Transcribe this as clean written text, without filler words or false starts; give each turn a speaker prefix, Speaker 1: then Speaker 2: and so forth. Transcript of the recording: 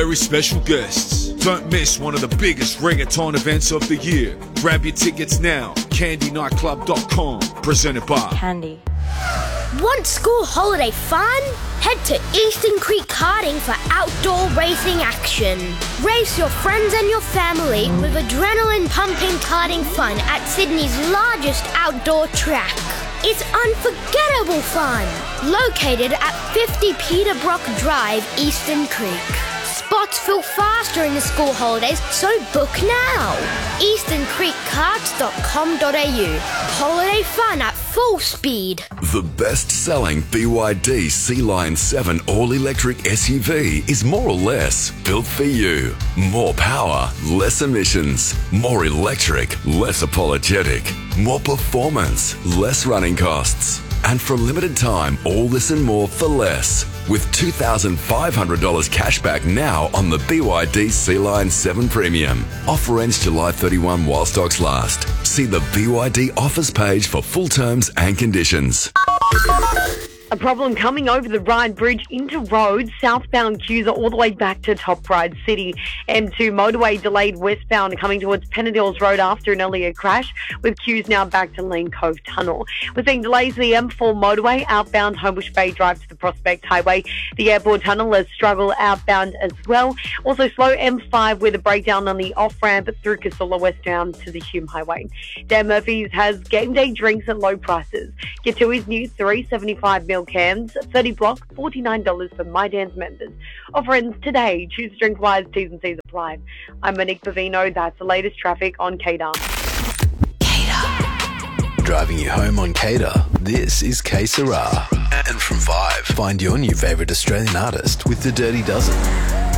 Speaker 1: Very special guests. Don't miss one of the biggest reggaeton events of the year. Grab your tickets now. CandyNightClub.com. Presented by
Speaker 2: Candy.
Speaker 3: Want school holiday fun? Head to Eastern Creek Karting for outdoor racing action. Race your friends and your family with adrenaline-pumping karting fun at Sydney's largest outdoor track. It's unforgettable fun. Located at 50 Peterbrook Drive, Eastern Creek. Spots fill faster in the school holidays, so book now. easterncreekkarts.com.au. Holiday fun at full speed.
Speaker 4: The best-selling BYD Sea-Line 7 all-electric SUV is more or less built for you. More power, less emissions. More electric, less apologetic. More performance, less running costs. And for a limited time, all this and more for less. With $2,500 cash back now on the BYD Sea-Line 7 Premium. Offer ends July 31 while stocks last. See the BYD offers page for full terms and conditions.
Speaker 5: A problem coming over the Ryde Bridge into Rhodes. Southbound queues are all the way back to Top Ryde City. M2 motorway delayed westbound coming towards Pennadills Road after an earlier crash, with queues now back to Lane Cove Tunnel. We're seeing delays the M4 motorway outbound Homebush Bay Drive to the Prospect Highway. The airport tunnel has struggled outbound as well. Also slow M5 with a breakdown on the off-ramp through Casula westbound to the Hume Highway. Dan Murphy's has game day drinks at low prices. Get to his new $3.75 cans, 30 block, $49 for My Dan's members. Offer ends today. Choose drink-wise, T's and C's apply. I'm Monique Bavino. That's the latest traffic on Cater.
Speaker 6: Driving you home on Cater, this is K Sarah. And from 5, find your new favourite Australian artist with The Dirty Dozen.